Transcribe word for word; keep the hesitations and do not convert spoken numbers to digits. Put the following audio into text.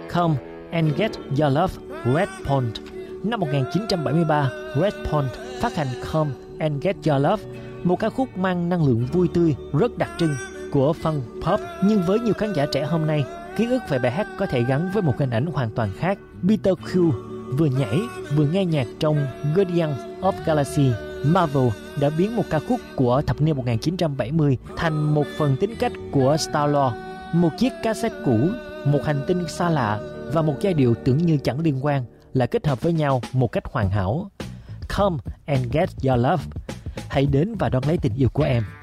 Come and Get Your Love, Red Pond. Năm một nghìn chín trăm bảy mươi ba, Red Pond phát hành Come and Get Your Love, một ca khúc mang năng lượng vui tươi, rất đặc trưng của funk pop. Nhưng với nhiều khán giả trẻ hôm nay, ký ức về bài hát có thể gắn với một hình ảnh hoàn toàn khác. Peter Quill vừa nhảy vừa nghe nhạc trong Guardians of Galaxy. Marvel đã biến một ca khúc của thập niên một nghìn chín trăm bảy mươi thành một phần tính cách của Star-Lord. Một chiếc cassette cũ, một hành tinh xa lạ và một giai điệu tưởng như chẳng liên quan lại kết hợp với nhau một cách hoàn hảo. Come and Get Your Love. Hãy đến và đón lấy tình yêu của em.